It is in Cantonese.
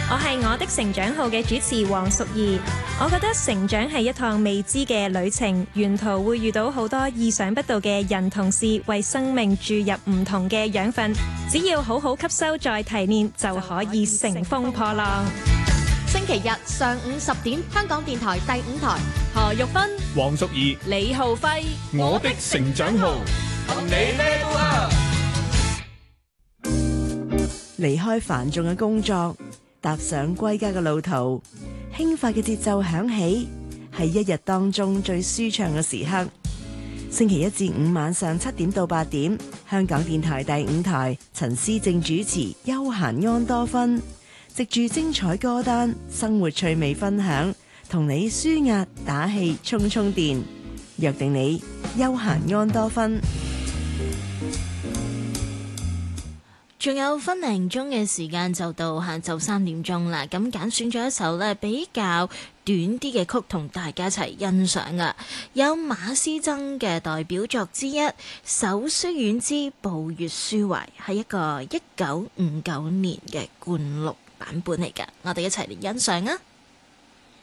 我係我的成長號嘅主持黃淑儀。我覺得成長係一趟未知嘅旅程，沿途會遇到好多意想不到嘅人同事，為生命注入唔同嘅養分。只要好好吸收再提煉，就可以乘風破浪。 星期日上午10點，香港電台第5台，何玉芬、 黃淑儀、 李浩輝， 我的成長號，同你 level up。 離開繁重嘅工作，踏上歸家嘅路途，輕快嘅節奏響起，係一日當中最舒暢嘅時刻。星期1至5晚上7點到8點，香港電台第5台，陳思正主持《休閒安多芬》，藉住精彩歌單、生活趣味分享，同你舒壓打氣充充電，約定你休閒安多芬。 仲有分零鐘嘅時間就到下晝3點鐘啦，咁揀選咗一首呢比較短啲嘅曲同大家一齊欣賞啊，有馬師曾嘅代表作之一《手書院之步月抒懷》，係一個1959年嘅灌錄版本嚟㗎，我哋一齊嚟欣賞啊！